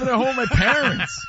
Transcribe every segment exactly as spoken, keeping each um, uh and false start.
at home with my parents.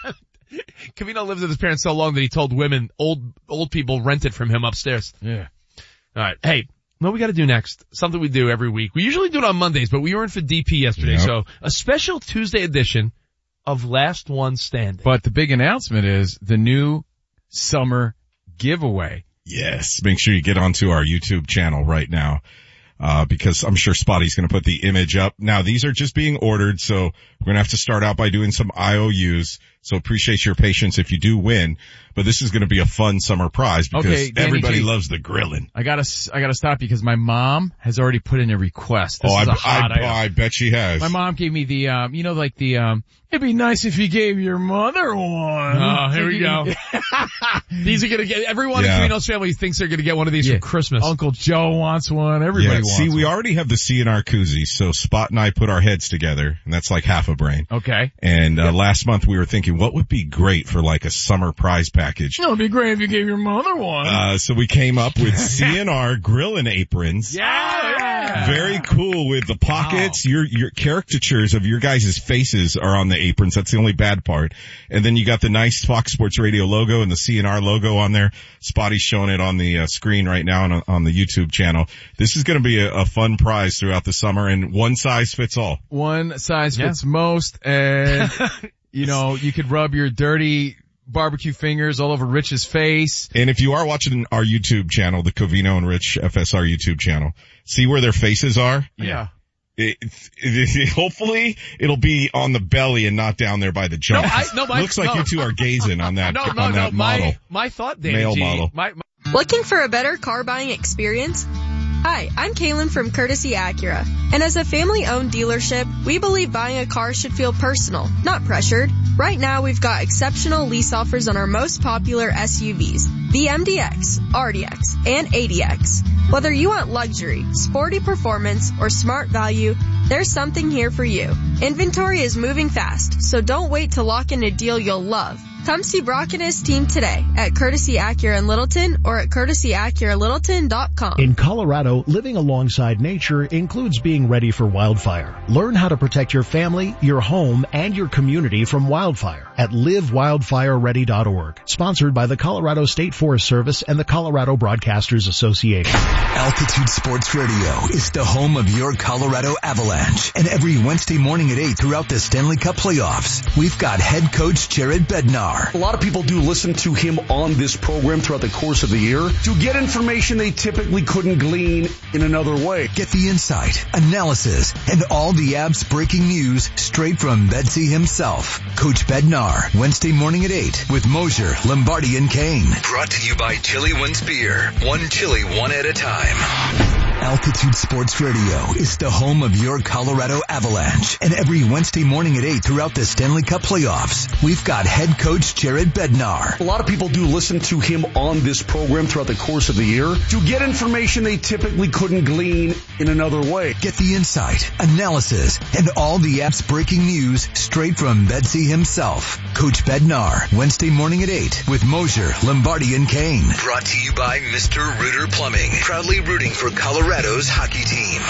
Covino lived with his parents so long that he told women, old, old people rented from him upstairs. Yeah. Alright. Hey, what we gotta do next? Something we do every week. We usually do it on Mondays, but we were in for D P yesterday, yep. So a special Tuesday edition of Last One Standing. But the big announcement is the new summer giveaway. Yes. Make sure you get onto our YouTube channel right now. Uh, because I'm sure Spotty's going to put the image up. Now, these are just being ordered, so we're going to have to start out by doing some I O Us. So appreciate your patience if you do win. But this is going to be a fun summer prize because okay, everybody G, loves the grilling. I gotta, I gotta stop because my mom has already put in a request. This oh, is I, a hot I, item. I bet she has. My mom gave me the, um, you know, like the, um, it'd be nice if you gave your mother one. Oh, here we go. These are gonna get, everyone yeah. in Covino's family thinks they're gonna get one of these yeah. for Christmas. Uncle Joe wants one, everybody yeah, wants see, one. we already have the C and R koozie, so Spot and I put our heads together, and that's like half a brain. Okay. And, uh, yep. last month we were thinking, what would be great for like a summer prize package? No, it'd be great if you gave your mother one. Uh, so we came up with C and R grilling aprons. Yeah! Very cool with the pockets. Wow. Your, your caricatures of your guys' faces are on the aprons. That's the only bad part. And then you got the nice Fox Sports Radio logo and the C and R logo on there. Spotty's showing it on the uh, screen right now on, on the YouTube channel. This is going to be a, a fun prize throughout the summer, and one size fits all. One size fits yeah. most, and you know, you could rub your dirty barbecue fingers all over Rich's face. And if you are watching our YouTube channel, the Covino and Rich F S R YouTube channel, see where their faces are? Yeah. It, it, it, hopefully it'll be on the belly and not down there by the jump. No, I, no, my, Looks like no. you two are gazing on that, no, no, on no, that model. My, my thought, Danny Male G, model. My, my... Looking for a better car buying experience? Hi, I'm Kaylin from Courtesy Acura. And as a family-owned dealership, we believe buying a car should feel personal, not pressured. Right now, we've got exceptional lease offers on our most popular S U Vs, the M D X, R D X, and A D X. Whether you want luxury, sporty performance, or smart value, there's something here for you. Inventory is moving fast, so don't wait to lock in a deal you'll love. Come see Brock and his team today at Courtesy Acura in Littleton or at courtesy acura littleton dot com. In Colorado, living alongside nature includes being ready for wildfire. Learn how to protect your family, your home, and your community from wildfire at live wildfire ready dot org. Sponsored by the Colorado State Forest Service and the Colorado Broadcasters Association. Altitude Sports Radio is the home of your Colorado Avalanche. And every Wednesday morning at eight throughout the Stanley Cup playoffs, we've got head coach Jared Bednar. A lot of people do listen to him on this program throughout the course of the year to get information they typically couldn't glean in another way. Get the insight, analysis, and all the Abs breaking news straight from Bedsy himself. Coach Bednar, Wednesday morning at eight with Mosier, Lombardi, and Kane. Brought to you by Chili One's Beer. One chili, one at a time. Altitude Sports Radio is the home of your Colorado Avalanche. And every Wednesday morning at eight throughout the Stanley Cup playoffs, we've got head coach Jared Bednar. A lot of people do listen to him on this program throughout the course of the year to get information they typically couldn't glean in another way. Get the insight, analysis, and all the Abs breaking news straight from Bedsy himself. Coach Bednar, Wednesday morning at eight with Mosier, Lombardi, and Kane. Brought to you by Mister Rooter Plumbing. Proudly rooting for Colorado's hockey team.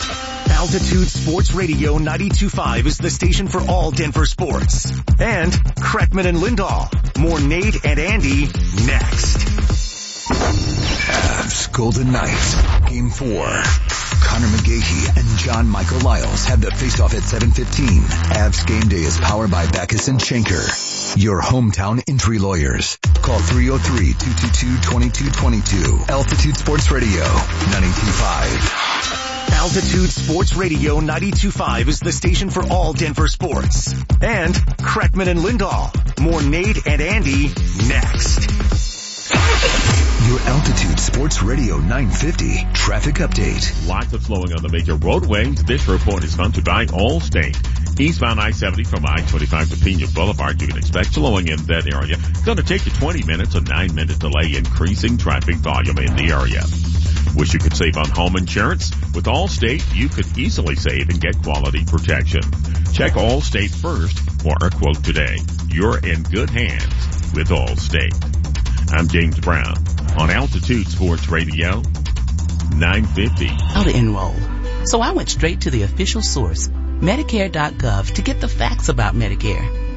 Altitude Sports Radio ninety-two point five is the station for all Denver sports. And Kreckman and Lindahl. More Nate and Andy next. Avs Golden Knights, Game four. Connor McGahey and John Michael Lyles have the faceoff at seven fifteen. Avs Game Day is powered by Backus and Schenker, your hometown injury lawyers. Call three oh three, two two two, two two two two. Altitude Sports Radio ninety-two point five. Altitude Sports Radio ninety-two point five is the station for all Denver sports. And Kreckman and Lindahl. More Nate and Andy next. Your Altitude Sports Radio nine fifty traffic update. Lots of slowing on the major roadways. This report is sponsored by Allstate. Eastbound I seventy from I twenty-five to Pena Boulevard. You can expect slowing in that area. It's going to take you twenty minutes, a nine minute delay, increasing traffic volume in the area. Wish you could save on home insurance? With Allstate, you could easily save and get quality protection. Check Allstate first for a quote today. You're in good hands with Allstate. I'm James Brown on Altitude Sports Radio nine fifty. How to enroll. So I went straight to the official source, Medicare dot gov, to get the facts about Medicare.